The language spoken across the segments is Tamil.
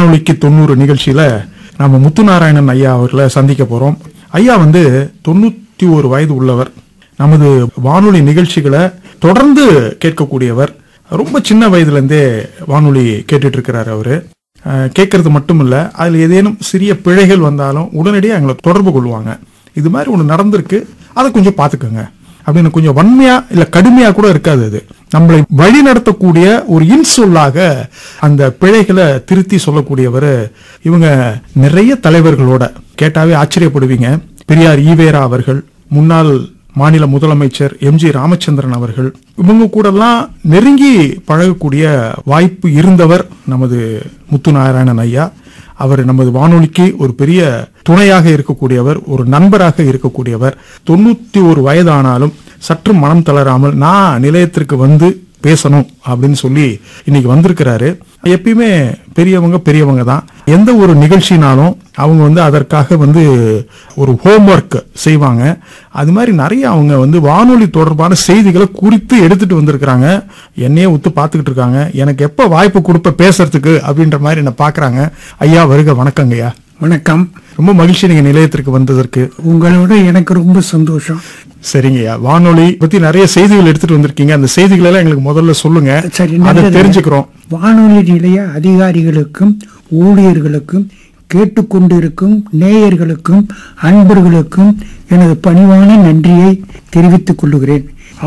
வானொலிக்கு 90 நிகழ்ச்சியில நம்ம முத்துநாராயணன் ஐயா அவர்களை சந்திக்க போறோம். ஐயா 91 வயது உள்ளவர். நமது வானொலி நிகழ்ச்சிகளை தொடர்ந்து கேட்கக்கூடியவர். ரொம்ப சின்ன வயதுல இருந்தே வானொலி கேட்டுட்டு இருக்கிறாரு. அவரு கேட்கறது மட்டும் இல்ல, அதுல ஏதேனும் சிறிய பிழைகள் வந்தாலும் உடனடியாக எங்களை தொடர்பு கொள்வாங்க. இது மாதிரி ஒண்ணு நடந்திருக்கு, அதை கொஞ்சம் பாத்துக்கோங்க அப்படின்னு கொஞ்சம் வன்மையா இல்ல கடுமையா கூட இருக்காது. அது நம்மளை வழி நடத்தக்கூடிய ஒரு இன்சொல்லாக அந்த பிழைகளை திருத்தி சொல்லக்கூடியவர். இவங்க நிறைய தலைவர்களோட கேட்டாவே ஆச்சரியப்படுவீங்க. பெரியார் ஈவேரா அவர்கள், முன்னாள் மாநில முதலமைச்சர் எம்ஜி ராமச்சந்திரன் அவர்கள், இவங்க கூட எல்லாம் நெருங்கி பழகக்கூடிய வாய்ப்பு இருந்தவர் நமது முத்துநாராயணன் ஐயா. அவர் நமது வானொலிக்கு ஒரு பெரிய துணையாக இருக்கக்கூடியவர், ஒரு நண்பராக இருக்கக்கூடியவர். 91 வயதானாலும் சற்று மனம் தளராமல் நான் நிலையத்திற்கு வந்து பேசணும் அப்படின்னு சொல்லி இன்னைக்கு வந்திருக்கிறாரு. எப்பயுமே பெரியவங்க தான். எந்த ஒரு நிகழ்ச்சினாலும் அவங்க அதற்காக ஒரு ஹோம்ஒர்க் செய்வாங்க. அது மாதிரி நிறைய அவங்க வானொலி தொடர்பான செய்திகளை குறித்து எடுத்துட்டு வந்திருக்கிறாங்க. என்னையே உத்து பார்த்துக்கிட்டு இருக்காங்க. எனக்கு எப்ப வாய்ப்பு கொடுப்ப பேசுறதுக்கு அப்படின்ற மாதிரி என்ன பாக்குறாங்க. ஐயா வருக. வணக்கங்க ஐயா. வணக்கம். ரொம்ப மகிழ்ச்சி நீங்க நிலையத்திற்கு வந்ததற்கு. உங்களோட எனக்கு ரொம்ப சந்தோஷம். சரிங்கய்யா, வானொலி பத்தி நிறைய செய்திகள் எடுத்துட்டு வந்திருக்கீங்க. அந்த செய்திகள் எல்லாம் எங்களுக்கு முதல்ல சொல்லுங்க. சரி, அதை தெரிஞ்சுக்கிறோம். வானொலி நிலைய அதிகாரிகளுக்கும் ஊழியர்களுக்கும் கேட்டுக்கொண்டிருக்கும் நேயர்களுக்கும் அன்பர்களுக்கும் எனது பணிவான நன்றியை தெரிவித்துக் கொள்கிறேன்.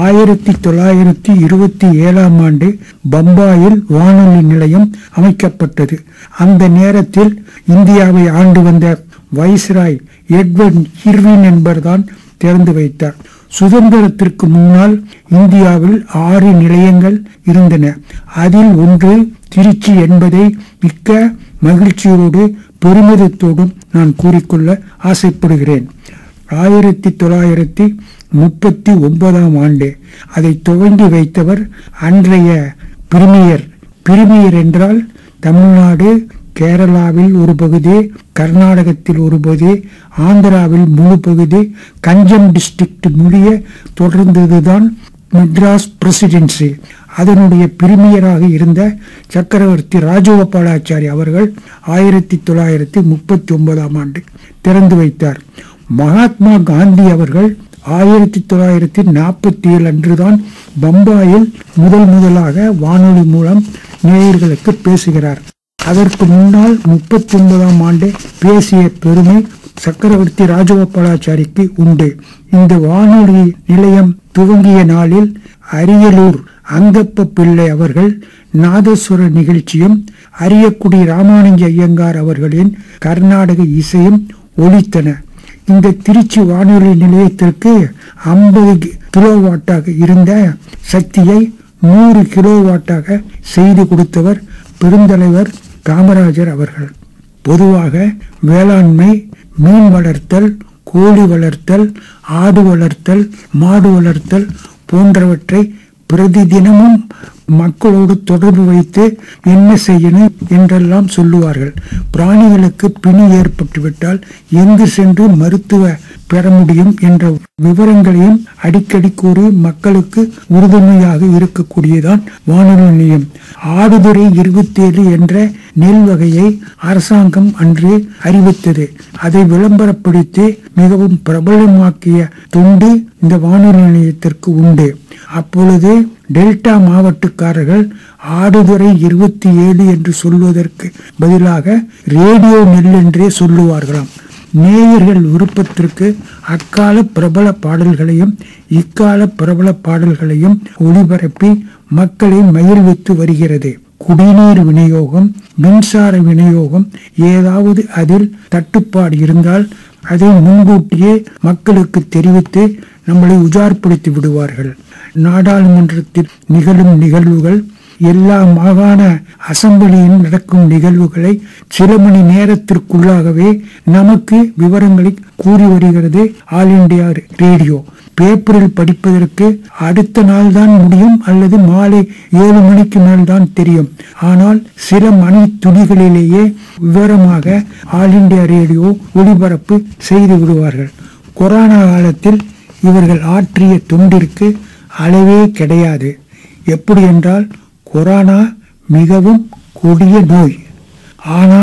1927ஆம் ஆண்டு பம்பாயில் வானொலி நிலையம் அமைக்கப்பட்டது. அந்த நேரத்தில் இந்தியாவை ஆண்டு வந்த வைஸ்ராய் எட்வர்ட் இர்வின் என்பவர்தான் திறந்து வைத்தார். சுதந்திரத்திற்கு முன்னால் இந்தியாவில் 6 நிலையங்கள் இருந்தன. அதில் ஒன்று திருச்சி என்பதை மிக்க மகிழ்ச்சியோடு பெருமிதத்தோடும் நான் கூறிக்கொள்ள ஆசைப்படுகிறேன். 1939ஆம் ஆண்டு அதை துவங்கி வைத்தவர் அன்றைய பிரிமியர் என்றால் தமிழ்நாடு, கேரளாவில் ஒரு பகுதி, கர்நாடகத்தில் ஒரு பகுதி, ஆந்திராவில் முழு பகுதி, கஞ்சம் டிஸ்ட்ரிக்ட் முடிய தொடர்ந்ததுதான் மெட்ராஸ் பிரசிடென்சி. அதனுடைய பிரிமியராக இருந்த சக்கரவர்த்தி ராஜகோபாலாச்சாரி அவர்கள் 1939ஆம் ஆண்டு திறந்து வைத்தார். மகாத்மா காந்தி அவர்கள் 1947 அன்றுதான் பம்பாயில் முதலாக வானொலி மூலம் நேயர்களுக்கு பேசுகிறார். அதற்கு முன்னால் 39ஆம் ஆண்டு பேசிய பெருமை சக்கரவர்த்தி ராஜகோபாலாச்சாரிக்கு உண்டு. இந்த வானொலி நிலையம் துவங்கிய நாளில் அரியலூர் அங்கப்ப பிள்ளை அவர்கள் நாதஸ்வர நிகழ்ச்சியும் அரியக்குடி ராமானுஜ ஐயங்கார் அவர்களின் கர்நாடக இசையும் ஒலித்தன. இந்த திருச்சி வானொலி நிலையத்திற்கு 50 கிலோவாட்டாக இருந்த சக்தியை 100 கிலோவாட்டாக செய்து கொடுத்தவர் பெருந்தலைவர் காமராஜர் அவர்கள். பொதுவாக வேளாண்மை, மீன் வளர்த்தல், கோழி வளர்த்தல், ஆடு வளர்த்தல், மாடு வளர்த்தல் போன்றவற்றை பிரதி தினமும் மக்களோடு தொடர்பு வைத்து என்ன செய்யணும் என்றெல்லாம் சொல்லுவார்கள். பிராணிகளுக்கு பிணி ஏற்பட்டுவிட்டால் எங்கு சென்று மருத்துவ பெற முடியும் என்ற விவரங்களையும் அடிக்கடி கூறி மக்களுக்கு உறுதுணையாக இருக்கக்கூடியதான் வானொலி நிலையம். ஆடுதுறை 27 என்ற நெல் வகையை அரசாங்கம் அன்று அறிவித்தது. அதை விளம்பரப்படுத்தி மிகவும் பிரபலமாக்கிய தொண்டு இந்த வானொலி நிலையத்திற்கு உண்டு. அப்பொழுது டெல்டா மாவட்டக்காரர்கள் ஆடுதுறை 27 என்று சொல்வதற்கு பதிலாக ரேடியோ நெல் என்றே சொல்லுவார்களாம். நேயர்கள் விருப்பத்திற்கு அக்கால பிரபல பாடல்களையும் இக்கால பிரபல பாடல்களையும் ஒளிபரப்பி மக்களை மகிழ்வித்து வருகிறது. குடிநீர் விநியோகம், மின்சார விநியோகம், ஏதாவது அதில் தட்டுப்பாடு இருந்தால் அதை முன்கூட்டியே மக்களுக்கு தெரிவித்து நம்மளை உஜார்படுத்தி விடுவார்கள். நாடாளுமன்றத்தில் நிகழும் நிகழ்வுகள், எல்லா மாகாண அசம்பிளியில் நடக்கும் நிகழ்வுகளை சில மணி நேரத்திற்குள்ளாகவே நமக்கு விவரங்களை கூறி வருகிறது ஆல் இண்டியா ரேடியோ. பேப்பரில் படிப்பதற்கு அடுத்த நாள் தான் முடியும், அல்லது மாலை 7 மணிக்கு மேல் தான் தெரியும். ஆனால் சில மணி துணிகளிலேயே விவரமாக ஆல் இண்டியா ரேடியோ ஒளிபரப்பு செய்து விடுவார்கள். கொரோனா காலத்தில் இவர்கள் ஆற்றிய தொண்டிற்கு அளவே கிடையாது. எப்படி என்றால், கொரோனா மிகவும் கொடிய நோய். ஆனால்